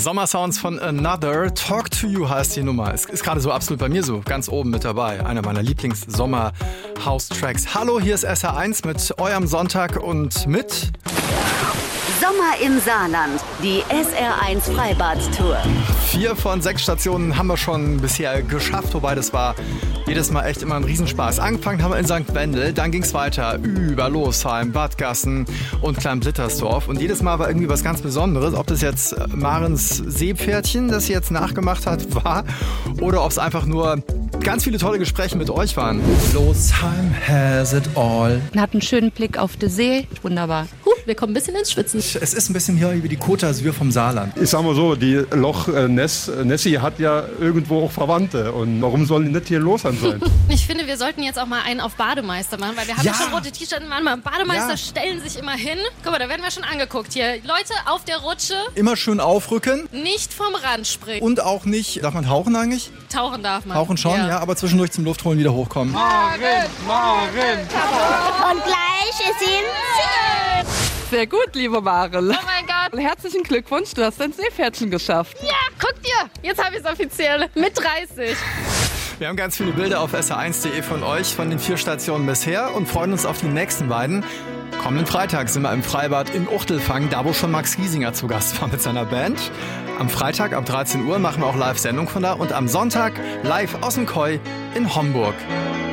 Sommersounds von Another. Talk to You heißt die Nummer. Ist gerade so absolut bei mir so ganz oben mit dabei. Einer meiner Lieblings-Sommer-House-Tracks. Hallo, hier ist SR1 mit eurem Sonntag und mit... Sommer im Saarland, die SR1 Freibad-Tour. 4 von 6 Stationen haben wir schon bisher geschafft, wobei das war jedes Mal echt immer ein Riesenspaß. Angefangen haben wir in St. Wendel, dann ging es weiter über Losheim, Bad Gassen und Klein-Blittersdorf. Und jedes Mal war irgendwie was ganz Besonderes, ob das jetzt Marens Seepferdchen, das sie jetzt nachgemacht hat, war oder ob es einfach nur ganz viele tolle Gespräche mit euch waren. Losheim has it all. Man hat einen schönen Blick auf die See. Wunderbar. Wir kommen ein bisschen ins Schwitzen. Es ist ein bisschen hier wie die Côte d'Azur vom Saarland. Ich sag mal so, die Loch Nessie hat ja irgendwo auch Verwandte. Und warum sollen die nicht hier Losheim sein? Ich finde, wir sollten jetzt auch mal einen auf Bademeister machen, weil wir haben ja schon rote T-Shirts. Manchmal Bademeister stellen sich immer hin. Guck mal, da werden wir schon angeguckt hier. Leute auf der Rutsche. Immer schön aufrücken. Nicht vom Rand springen. Und auch nicht, darf man tauchen eigentlich? Tauchen darf man. Tauchen schon, ja, aber zwischendurch zum Luftholen wieder hochkommen. Maren! Und gleich ist sie im Ziel. Sehr gut, liebe Maren. Oh mein Gott. Herzlichen Glückwunsch, du hast dein Seepferdchen geschafft. Ja, guck dir. Jetzt habe ich es offiziell. Mit 30. Wir haben ganz viele Bilder auf sr1.de von euch, von den 4 Stationen bisher und freuen uns auf die nächsten beiden. Kommenden Freitag sind wir im Freibad in Uchtelfang, da wo schon Max Giesinger zu Gast war mit seiner Band. Am Freitag ab 13 Uhr machen wir auch Live-Sendung von da und am Sonntag live aus dem Koi in Homburg.